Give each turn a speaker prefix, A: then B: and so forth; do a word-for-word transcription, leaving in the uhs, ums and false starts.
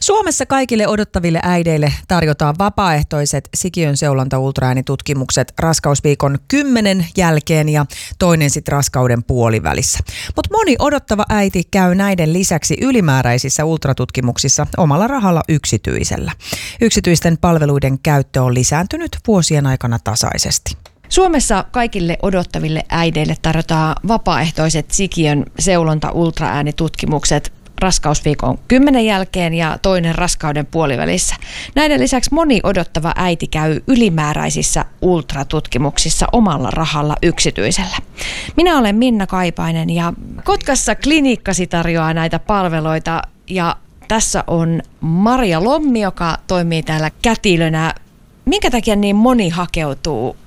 A: Suomessa kaikille odottaville äideille tarjotaan vapaaehtoiset sikiön seulonta ultraäänitutkimukset raskausviikon kymmenen jälkeen ja toinen sitten raskauden puolivälissä. Mutta moni odottava äiti käy näiden lisäksi ylimääräisissä ultratutkimuksissa omalla rahalla yksityisellä. Yksityisten palveluiden käyttö on lisääntynyt vuosien aikana tasaisesti.
B: Suomessa kaikille odottaville äideille tarjotaan vapaaehtoiset sikiön seulonta ultraäänitutkimukset raskausviikon kymmenen jälkeen ja toinen raskauden puolivälissä. Näiden lisäksi moni odottava äiti käy ylimääräisissä ultratutkimuksissa omalla rahalla yksityisellä. Minä olen Minna Kaipainen ja Kotkassa klinikkasi tarjoaa näitä palveluita ja tässä on Maria Lommi, joka toimii täällä kätilönä. Minkä takia niin moni hakeutuu